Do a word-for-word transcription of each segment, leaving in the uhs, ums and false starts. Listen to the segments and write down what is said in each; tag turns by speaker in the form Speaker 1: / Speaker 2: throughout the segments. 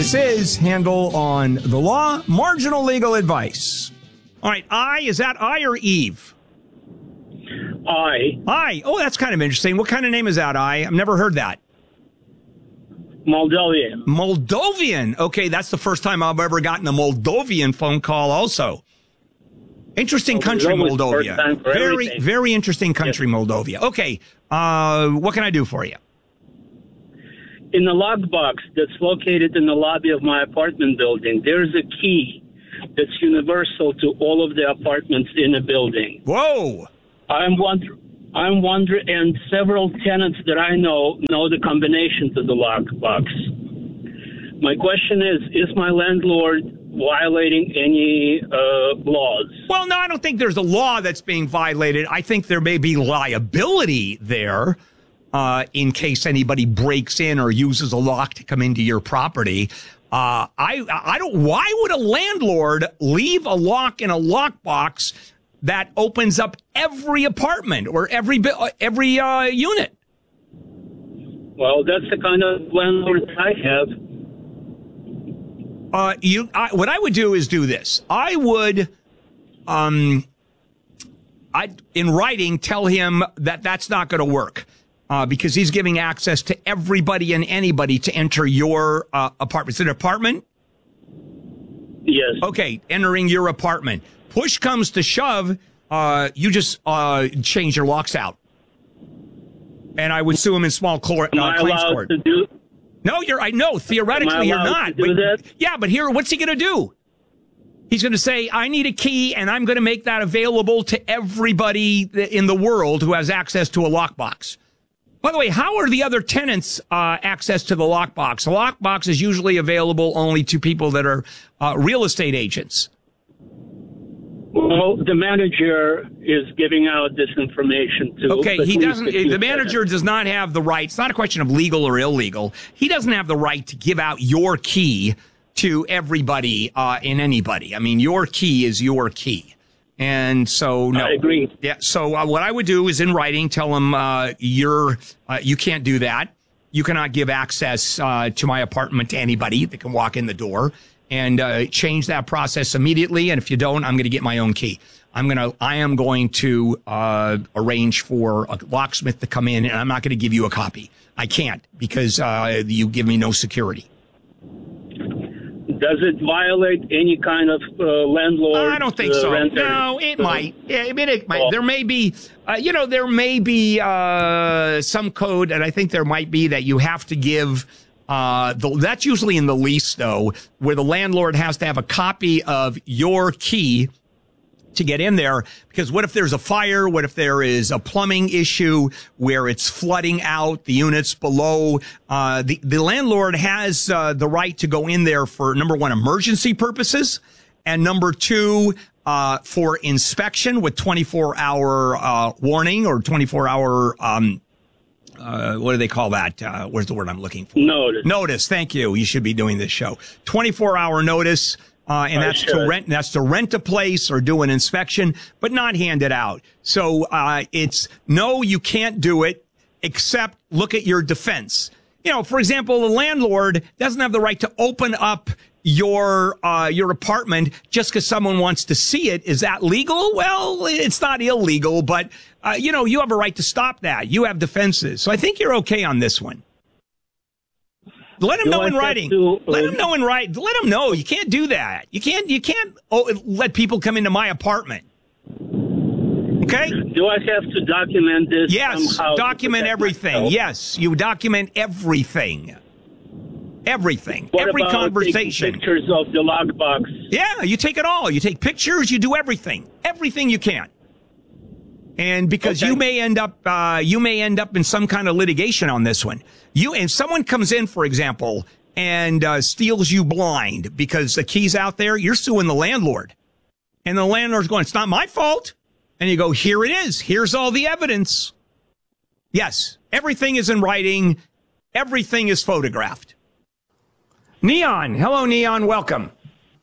Speaker 1: This is Handel on the Law, marginal legal advice. All right, I, is that I or Eve?
Speaker 2: I.
Speaker 1: I. Oh, that's kind of interesting. What kind of name is that, I? I've never heard that.
Speaker 2: Moldovan.
Speaker 1: Moldovan. Okay, that's the first time I've ever gotten a Moldovan phone call also. Interesting
Speaker 2: well,
Speaker 1: country, Moldova. Very,
Speaker 2: everything.
Speaker 1: very interesting country, yes. Moldova. Okay, uh, what can I do for you?
Speaker 2: In the lockbox that's located in the lobby of my apartment building, there's a key that's universal to all of the apartments in a building.
Speaker 1: Whoa!
Speaker 2: I'm wondering, I'm wondering, and several tenants that I know know the combination to the lockbox. My question is, is my landlord violating any uh, laws?
Speaker 1: Well, no, I don't think there's a law that's being violated. I think there may be liability there. Uh, in case anybody breaks in or uses a lock to come into your property. Uh, I, I don't, why would a landlord leave a lock in a lockbox that opens up every apartment or every, every, uh, unit?
Speaker 2: Well, that's the kind of landlord I have.
Speaker 1: Uh, you, I, what I would do is do this. I would, um, I, in writing, tell him that that's not going to work. Uh, because he's giving access to everybody and anybody to enter your uh, apartment. Is it an apartment?
Speaker 2: Yes.
Speaker 1: Okay, entering your apartment. Push comes to shove, uh, you just uh, change your locks out. And I would sue him in small court.
Speaker 2: Am I
Speaker 1: uh, claims
Speaker 2: allowed
Speaker 1: court.
Speaker 2: to do?
Speaker 1: No, you're. I know theoretically you're not.
Speaker 2: To do
Speaker 1: but,
Speaker 2: that?
Speaker 1: Yeah, but here, what's he going to do? He's going to say, I need a key, and I'm going to make that available to everybody in the world who has access to a lockbox. By the way, how are the other tenants uh, access to the lockbox? The lockbox is usually available only to people that are uh, real estate agents.
Speaker 2: Well, the manager is giving out this information to.
Speaker 1: Okay, he doesn't. The manager does not have the right. It's not a question of legal or illegal. He doesn't have the right to give out your key to everybody uh, and anybody. I mean, your key is your key. And so, no.
Speaker 2: I agree.
Speaker 1: Yeah. So uh, what I would do is in writing, tell him, uh, you're, uh, you can't do that. You cannot give access, uh, to my apartment to anybody that can walk in the door, and, uh, change that process immediately. And if you don't, I'm going to get my own key. I'm going to, I am going to, uh, arrange for a locksmith to come in, and I'm not going to give you a copy. I can't because, uh, you give me no security.
Speaker 2: Does it violate any kind of uh, landlord?
Speaker 1: I don't think uh, so.
Speaker 2: Renter?
Speaker 1: No, it uh, might. Yeah, I mean, it might. Oh. There may be, uh, you know, there may be uh, some code, and I think there might be that you have to give. Uh, the, that's usually in the lease, though, where the landlord has to have a copy of your key to get in there, because what if there's a fire? What if there is a plumbing issue where it's flooding out the units below? Uh, the, the landlord has, uh, the right to go in there for, number one, emergency purposes, and number two, uh, for inspection with twenty-four hour, uh, warning or twenty-four hour, um, uh, what do they call that? Uh, where's the word I'm looking for?
Speaker 2: Notice.
Speaker 1: Notice. Thank you. You should be doing this show. twenty-four hour notice. Uh, and that's to rent, that's to rent a place or do an inspection, but not hand it out. So, uh, it's no, you can't do it, except look at your defense. You know, for example, the landlord doesn't have the right to open up your, uh, your apartment just because someone wants to see it. Is that legal? Well, it's not illegal, but, uh, you know, you have a right to stop that. You have defenses. So I think you're okay on this one. Let him know in writing.
Speaker 2: To, uh,
Speaker 1: let him know in writing. Let him know. You can't do that. You can't, you can't oh, let people come into my apartment. Okay?
Speaker 2: Do I have to document this?
Speaker 1: Yes. Document everything. Myself? Yes. You document everything. Everything.
Speaker 2: What
Speaker 1: Every
Speaker 2: about
Speaker 1: conversation.
Speaker 2: Pictures of the lockbox.
Speaker 1: Yeah. You take it all. You take pictures. You do everything. Everything you can. And because okay. you may end up, uh, you may end up in some kind of litigation on this one. You, and someone comes in, for example, and, uh, steals you blind because the key's out there, you're suing the landlord. And the landlord's going, it's not my fault. And you go, here it is. Here's all the evidence. Yes. Everything is in writing. Everything is photographed. Neon. Hello, Neon. Welcome.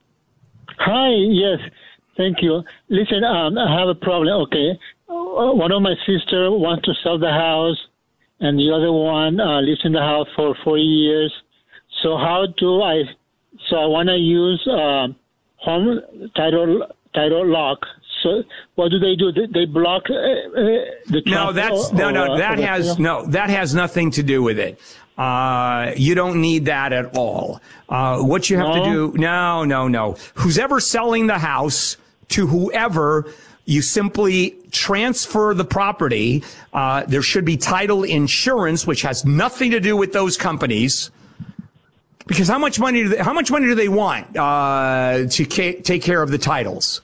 Speaker 3: Hi. Yes. Thank you. Listen, um, I have a problem. Okay. One of my sister wants to sell the house, and the other one uh, lives in the house for four years. So how do I so I want to use uh, home title title lock. So what do they do? They, they block uh, the
Speaker 1: no. That's
Speaker 3: or,
Speaker 1: no, no.
Speaker 3: or,
Speaker 1: That
Speaker 3: or
Speaker 1: has
Speaker 3: the,
Speaker 1: no. That has nothing to do with it. Uh, you don't need that at all. Uh, what you have
Speaker 3: no?
Speaker 1: to do? No, no, no. Who's ever selling the house to whoever, you simply transfer the property. Uh, there should be title insurance, which has nothing to do with those companies. Because how much money do they, how much money do they want uh, to ca- take care of the titles?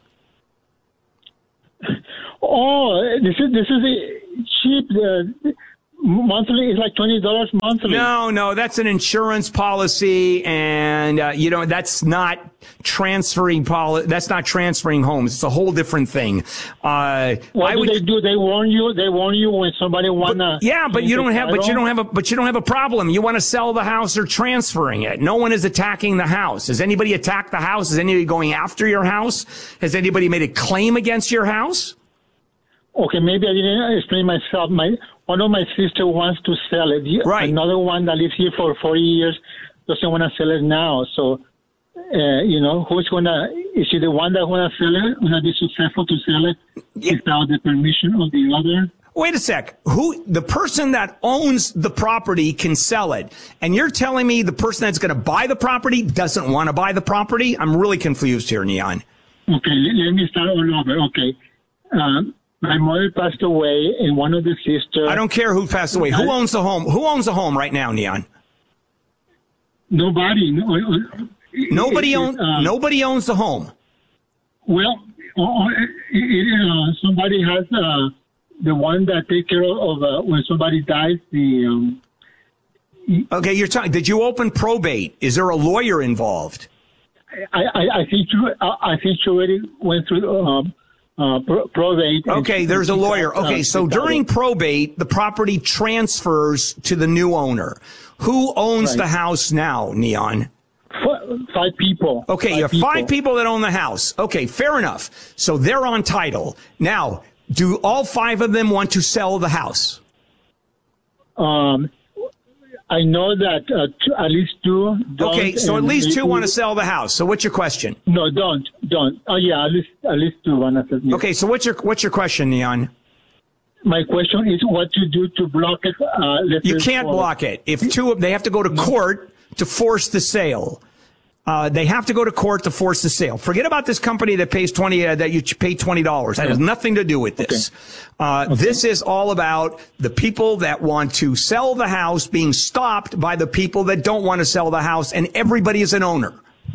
Speaker 3: Oh, this is this is cheap. Uh, monthly is like twenty dollars monthly.
Speaker 1: No, no, that's an insurance policy, and uh, you know that's not transferring poli- That's not transferring homes. It's a whole different thing. Uh,
Speaker 3: what
Speaker 1: I
Speaker 3: do
Speaker 1: would,
Speaker 3: they do? They warn you. They warn you when somebody wanna.
Speaker 1: But, yeah, but you don't have.
Speaker 3: Title?
Speaker 1: But you don't have a. But you don't have a problem. You want to sell the house or transferring it. No one is attacking the house. Has anybody attacked the house? Is anybody going after your house? Has anybody made a claim against your house?
Speaker 3: Okay, maybe I didn't explain myself. My one of my sister wants to sell it.
Speaker 1: Right.
Speaker 3: Another one that lives here for forty years doesn't want to sell it now. So, uh, you know, who's gonna? Is she the one that wanna sell it? Wanna be successful to sell it
Speaker 1: Yeah.
Speaker 3: without the permission of the other?
Speaker 1: Wait a sec. Who, the person that owns the property can sell it. And you're telling me the person that's going to buy the property doesn't want to buy the property? I'm really confused here, Neon.
Speaker 3: Okay, let, let me start all over. Okay. Um, my mother passed away, and one of the sisters.
Speaker 1: I don't care who passed away. Who owns the home? Who owns the home right now, Neon?
Speaker 3: Nobody. No,
Speaker 1: Nobody
Speaker 3: it,
Speaker 1: owns.
Speaker 3: uh,
Speaker 1: Nobody owns the home.
Speaker 3: Well, uh, it, uh, somebody has uh, the one that take care of uh, when somebody dies. The um,
Speaker 1: Okay, you're talking. Did you open probate? Is there a lawyer involved?
Speaker 3: I, I, I think you, I, I think you already went through um, uh, pro- probate.
Speaker 1: Okay, there's a lawyer. Okay, so during probate, the property transfers to the new owner. Who owns
Speaker 3: Right.
Speaker 1: the house now, Neon?
Speaker 3: Five people.
Speaker 1: Okay,
Speaker 3: five
Speaker 1: you have
Speaker 3: people.
Speaker 1: five people that own the house. Okay, fair enough. So they're on title. Now, do all five of them want to sell the house?
Speaker 3: Um, I know that uh, two, at least two. Don't,
Speaker 1: Okay, so at
Speaker 3: and
Speaker 1: least two
Speaker 3: maybe-
Speaker 1: want to sell the house. So what's your question?
Speaker 3: No, don't, don't. Oh yeah, at least at least two want to sell.
Speaker 1: Okay, so what's your what's your question, Neon?
Speaker 3: My question is what to do to block it. Uh, let's
Speaker 1: You
Speaker 3: say
Speaker 1: can't
Speaker 3: for-
Speaker 1: block it. If two of they have to go to court to force the sale. Uh, they have to go to court to force the sale. Forget about this company that pays twenty uh, that you pay twenty dollars. That has nothing to do with this. Uh,
Speaker 3: Okay.
Speaker 1: This is all about the people that want to sell the house being stopped by the people that don't want to sell the house, and everybody is an owner.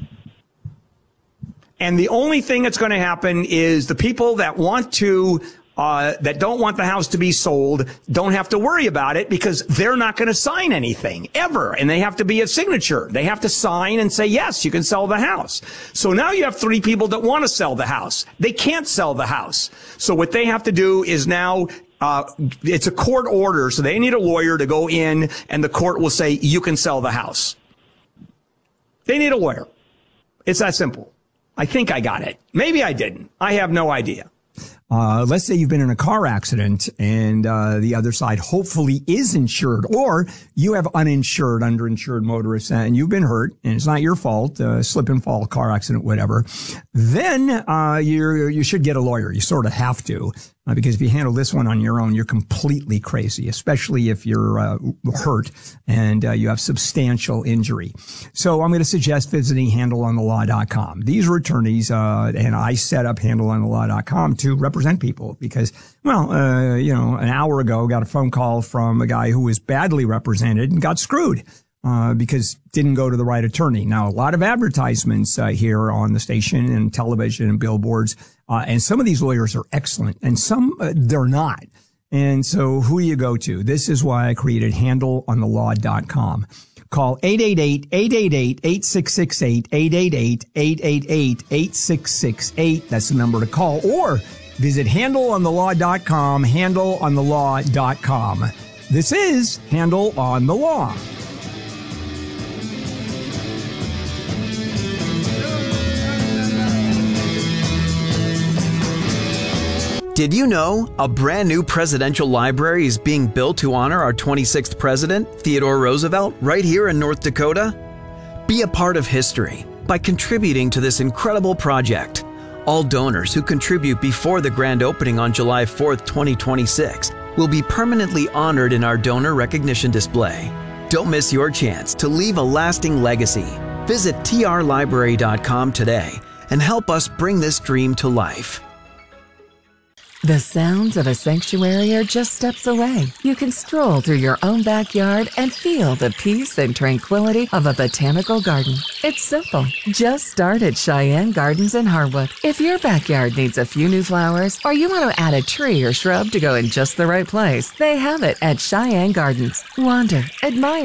Speaker 1: And the only thing that's going to happen is the people that want to, uh, that don't want the house to be sold don't have to worry about it because they're not going to sign anything ever. And they have to be a signature. They have to sign and say, yes, you can sell the house. So now you have three people that want to sell the house. They can't sell the house. So what they have to do is now Uh, it's a court order, so they need a lawyer to go in, and the court will say, you can sell the house. They need a lawyer. It's that simple. I think I got it. Maybe I didn't. I have no idea. Uh, let's say you've been in a car accident and uh, the other side hopefully is insured, or you have uninsured, underinsured motorists and you've been hurt and it's not your fault, uh, slip and fall, car accident, whatever. Then uh, you you should get a lawyer. You sort of have to. Uh, because if you handle this one on your own, you're completely crazy, especially if you're uh, hurt and uh, you have substantial injury. So I'm going to suggest visiting handle on the law dot com. These are attorneys, uh, and I set up handle on the law dot com to represent people because, well, uh, you know, an hour ago, got a phone call from a guy who was badly represented and got screwed. Uh, because didn't go to the right attorney. Now, a lot of advertisements uh, here on the station and television and billboards, uh, and some of these lawyers are excellent, and some uh, they're not. And so, who do you go to? This is why I created handle on the law dot com. Call eight eight eight, eight eight eight, eight six six eight, eight eight eight, eight eight eight, eight six six eight. That's the number to call, or visit handle on the law dot com. handle on the law dot com. This is Handle on the Law.
Speaker 4: Did you know a brand new presidential library is being built to honor our twenty-sixth president, Theodore Roosevelt, right here in North Dakota? Be a part of history by contributing to this incredible project. All donors who contribute before the grand opening on July fourth, twenty twenty-six will be permanently honored in our donor recognition display. Don't miss your chance to leave a lasting legacy. Visit T R library dot com today and help us bring this dream to life.
Speaker 5: The sounds of a sanctuary are just steps away. You can stroll through your own backyard and feel the peace and tranquility of a botanical garden. It's simple. Just start at Cheyenne Gardens in Harwood. If your backyard needs a few new flowers or you want to add a tree or shrub to go in just the right place, they have it at Cheyenne Gardens. Wander, admire,